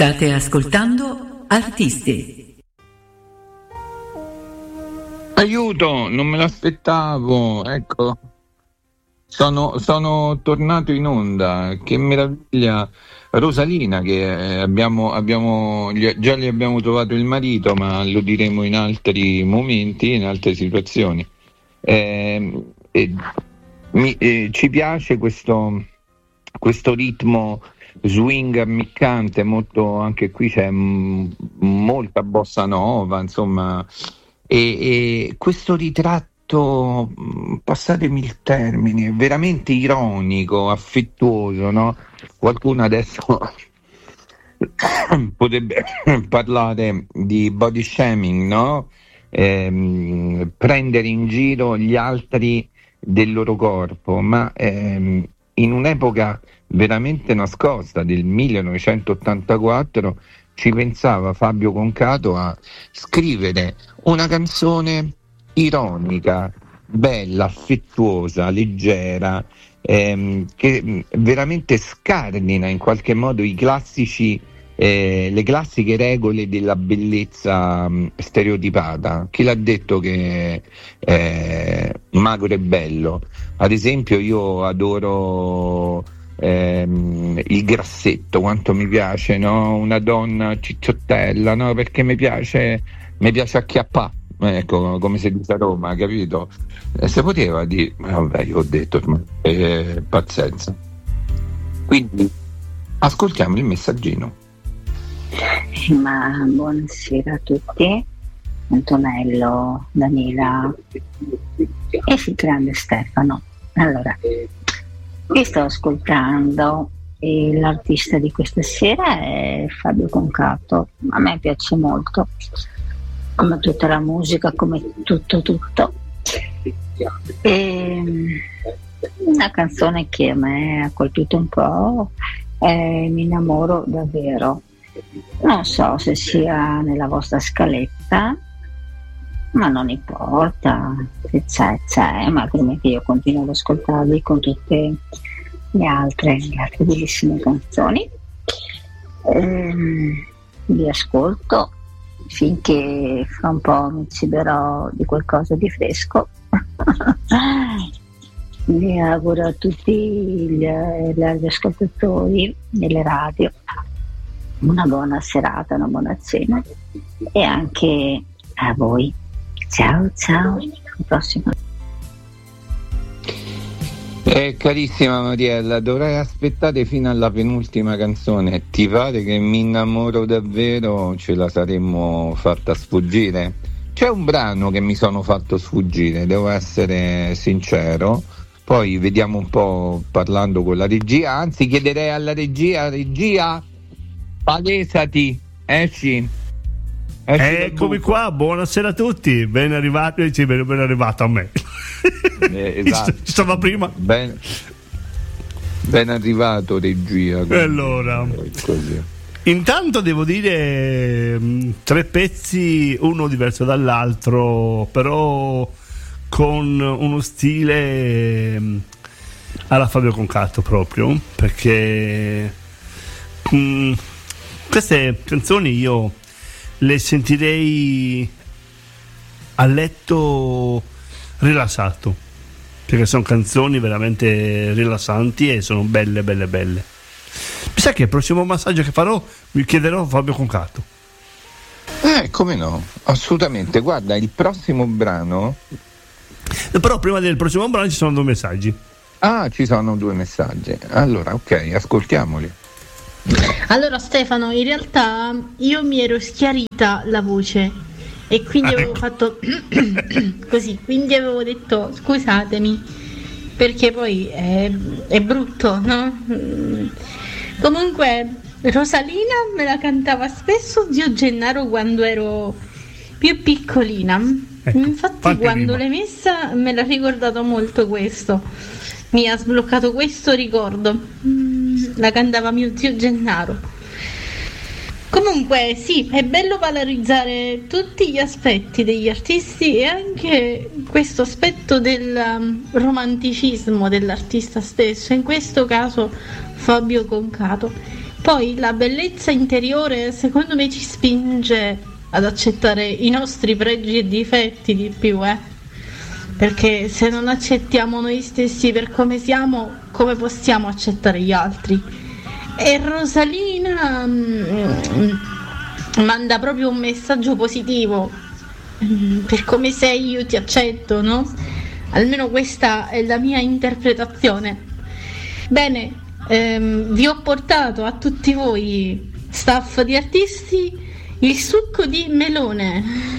State ascoltando Artisti. Aiuto, non me l'aspettavo, ecco. Sono tornato in onda, che meraviglia. Rosalina, che già gli abbiamo trovato il marito, ma lo diremo in altri momenti, in altre situazioni. Ci piace questo ritmo swing ammiccante, molto, anche qui c'è molta bossa nova, insomma, e questo ritratto, passatemi il termine, veramente ironico, affettuoso, no? Qualcuno adesso potrebbe parlare di body shaming, no? Prendere in giro gli altri del loro corpo, ma in un'epoca veramente nascosta del 1984 ci pensava Fabio Concato a scrivere una canzone ironica, bella, affettuosa, leggera, che veramente scardina in qualche modo le classiche regole della bellezza stereotipata. Chi l'ha detto che magro è bello? Ad esempio, io adoro il grassetto, quanto mi piace, no? Una donna cicciottella, no? Perché mi piace acchiappà, ecco, come si dice a Roma, capito? Se poteva dire, vabbè, io ho detto, pazienza. Quindi ascoltiamo il messaggino. Ma buonasera a tutti, Antonello, Daniela e il grande Stefano. Allora, io sto ascoltando e l'artista di questa sera è Fabio Concato. A me piace molto, come tutta la musica, come tutto. E una canzone che a me ha colpito un po' è Mi innamoro davvero. Non so se sia nella vostra scaletta, ma non importa, se c'è, ma altrimenti io continuo ad ascoltarvi con tutte le altre bellissime canzoni. Vi ascolto finché fra un po' mi ciberò di qualcosa di fresco. Vi auguro a tutti gli ascoltatori delle radio una buona serata, una buona cena e anche a voi. Ciao, alla prossima. Carissima Mariella, dovrai aspettare fino alla penultima canzone. Ti pare che Mi innamoro davvero ce la saremmo fatta sfuggire? C'è un brano che mi sono fatto sfuggire, devo essere sincero. Poi vediamo un po', parlando con la regia, anzi chiederei alla regia, palesati, esci. Eccomi qua, buonasera a tutti, ben arrivato a me. Esatto. Stava prima. Ben arrivato regia. Allora, così. Intanto devo dire 3 pezzi, uno diverso dall'altro, però con uno stile alla Fabio Concato proprio, perché queste canzoni io le sentirei a letto rilassato, perché sono canzoni veramente rilassanti e sono belle. Mi sa che il prossimo massaggio che farò mi chiederò a Fabio Concato. Come no, assolutamente. Guarda, il prossimo brano, però prima del prossimo brano ci sono 2 messaggi. Ci sono 2 messaggi. Allora, ok, ascoltiamoli. Allora Stefano, in realtà io mi ero schiarita la voce e quindi avevo fatto così, quindi avevo detto scusatemi, perché poi è brutto, no? Comunque Rosalina me la cantava spesso zio Gennaro quando ero più piccolina, ecco, infatti quando l'hai messa me l'ha ricordato molto questo, mi ha sbloccato questo ricordo. La cantava mio zio Gennaro. Comunque sì, è bello valorizzare tutti gli aspetti degli artisti e anche questo aspetto del romanticismo dell'artista stesso, in questo caso Fabio Concato. Poi la bellezza interiore secondo me ci spinge ad accettare i nostri pregi e difetti di più, perché se non accettiamo noi stessi per come siamo, come possiamo accettare gli altri? E Rosalina manda proprio un messaggio positivo: per come sei io ti accetto, no? Almeno questa è la mia interpretazione. Bene, vi ho portato a tutti voi, staff di artisti, il succo di melone.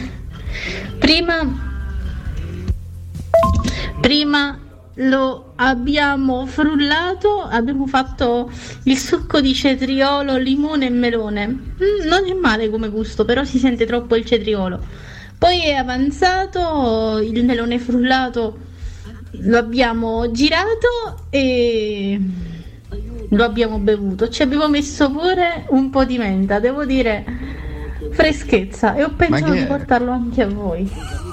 Prima lo abbiamo frullato, abbiamo fatto il succo di cetriolo, limone e melone. Non è male come gusto, però si sente troppo il cetriolo. Poi è avanzato il melone frullato, lo abbiamo girato e lo abbiamo bevuto. Ci abbiamo messo pure un po' di menta, devo dire, freschezza, e ho pensato di portarlo anche a voi.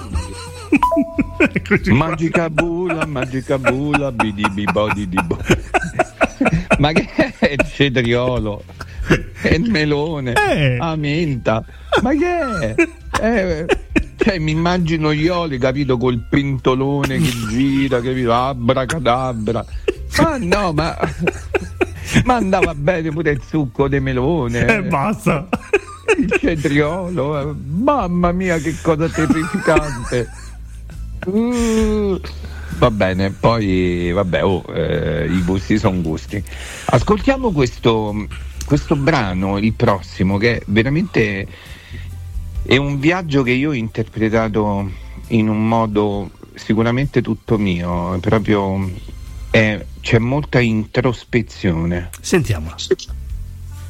Magica bula, bidibi body di bo. Ma che è il cetriolo? È il melone, la menta. Ma che è? Cioè, mi immagino gli oli, capito, col pentolone che gira, capito, abracadabra. Ma no, ma andava bene pure il succo di melone. Basta. Il cetriolo, mamma mia, che cosa terrificante. Va bene, poi vabbè, i gusti sono gusti. Ascoltiamo questo brano, il prossimo, che veramente è un viaggio che io ho interpretato in un modo sicuramente tutto mio, proprio c'è molta introspezione. Sentiamola.